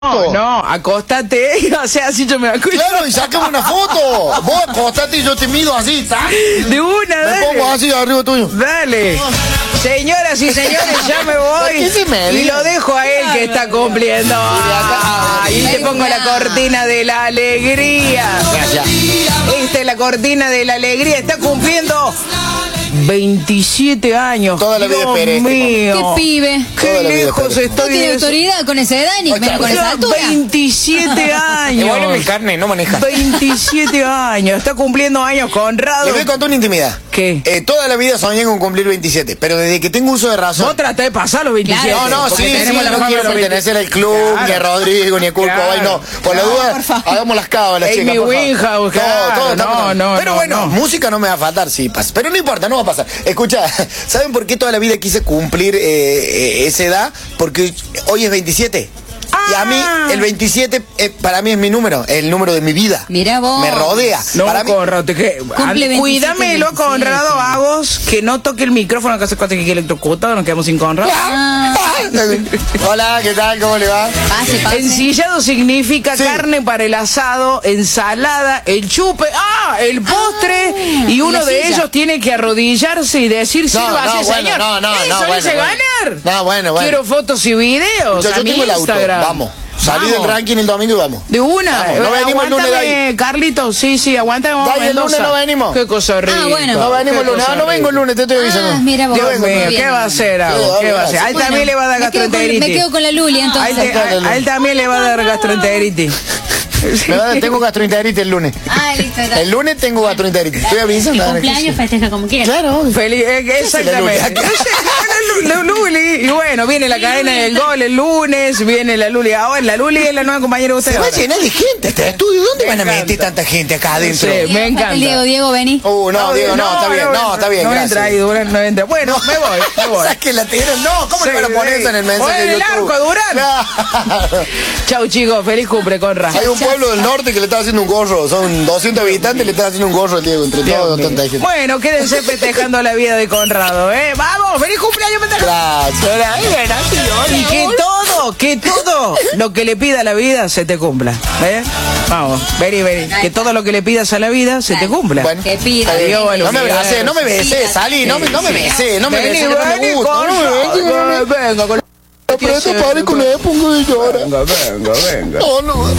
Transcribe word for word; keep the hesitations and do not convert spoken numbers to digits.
No, no, acostate, o sea, así yo me acuerdo. Claro, y sácame una foto. Vos acostate y yo te mido así, ¿sabes? De una, me dale. Me pongo así arriba tuyo. Dale. Señoras y señores, ya me voy. ¿Qué se me y lo dejo a él que está cumpliendo. Ahí te pongo la cortina de la alegría. Gracias. Esta es la cortina de la alegría. Está cumpliendo veintisiete años. Toda la vida Dios esperé este mío. Qué pibe. Qué lejos No estoy tiene de eso. autoridad con esa edad ni menos con esa altura. veintisiete años. Igual en el carne, no maneja. veintisiete años. Está cumpliendo años Conrado. Les voy a contar una intimidad. ¿Qué? Eh, toda la vida soñé con cumplir veintisiete, pero desde que tengo uso de razón. Vos tratás de pasar los veintisiete. Claro. No, no, porque sí, sí, tenemos la no fama quiero de los pertenecer al club, Claro. ni a Rodrigo, ni a Culpo, Claro. ay, no. Por la No, duda, por favor. hagamos las cábalas, Amy chicas, por favor. Winehouse, Todo, claro, todo, no, todo. no, Pero no, bueno, no. música no me va a faltar, sí, pasa. Pero no importa, no va a pasar. Escucha, ¿saben por qué toda la vida quise cumplir eh, eh, esa edad? Porque hoy es veintisiete. Y a mí, el veintisiete, eh, para mí es mi número, el número de mi vida. Mirá vos. Me rodea. No, para mí, Conrado, te que... Cumple Cuídamelo, veintisiete. Conrado, vagos, que no toque el micrófono, que hace cuenta que quede electrocutado, nos quedamos sin Conrado. Ah, Hola, ¿qué tal? ¿Cómo le va? pase, pase. Ensillado significa Sí. carne para el asado, ensalada, el chupe, ah, el postre, Ah, y uno la de silla. ellos tiene que arrodillarse y decir, No, sírvase, no, bueno, señor. no, no, Eso no, bueno, dice bueno. ganar. No, bueno, bueno. Quiero fotos y videos Yo, a yo mi tengo el auto, Instagram. vamos. Salí Vamos. del ranking el domingo y vamos. De una, Vamos, no venimos el lunes de aguántame, ahí. Carlito, sí, sí, aguántame. De ahí el lunes no venimos. Qué cosa rica. Ah, bueno. No venimos el lunes, ah, no vengo el lunes, te estoy avisando. Ah, mira vos. Dios vengo, mío, muy bien. ¿qué va a hacer, Agos? ¿Qué va a hacer? A él Bueno, también le va a dar me quedo con- gastroenteritis. Me quedo con la Luli, A él, entonces. te- a- a él también le va a dar gastroenteritis. Me va a dar- tengo gastroenteritis el lunes. Ah, listo, está. El lunes tengo gastroenteritis. Estoy avisando. El cumpleaños festeja como quiera. Claro. Feliz, eh, exactamente. La Luli. Y bueno, viene la cadena del gol el lunes, viene la Luli ahora. La Luli es la nueva compañera de Se ustedes. va a llenar de gente este estudio. ¿Dónde Me van a encanta. meter tanta gente acá adentro? Sí, me encanta. El Diego, Diego, vení. Uh, no, Diego, no, está bien, no, está bien, No gracias. entra ahí, Durán, no entra. Bueno, me voy, me voy. Saque la tijera. No, ¿cómo le Sí, van a poner sí. eso en el mensaje Pon de el YouTube? arco, Durán. Claro. Chau, chicos, feliz cumple, Conra. Hay un pueblo del norte que le está haciendo un gorro. Son doscientos habitantes y le están haciendo un gorro al Diego. Entre Dios todos, mío. tanta gente. Bueno, quédense festejando la vida de Conrado, ¿eh? ¡Vamos! ¡Feliz cumpleaños, pendejo! Gracias. Y que todo, que todo lo que le pida a la vida se te cumpla, ¿eh? Vamos, vení, vení. Que todo lo que le pidas a la vida se te cumpla. Bueno, Que pida. Adiós, vení. no me besé, no me besé, salí, no me, no me besé, no me Vení, besé, no me vení, gusta. No me besé, no me Conrado. Venga, con Aprieta, pare con la pongo de llorar. Venga, venga, venga. No, no.